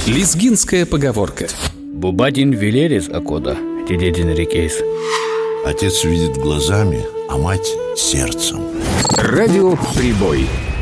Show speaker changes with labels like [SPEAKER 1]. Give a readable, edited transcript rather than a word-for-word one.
[SPEAKER 1] Лезгинская поговорка.
[SPEAKER 2] Бубадин велерез акода, дедедин рекейс.
[SPEAKER 3] Отец видит глазами, а мать сердцем.
[SPEAKER 1] Радиоприбой.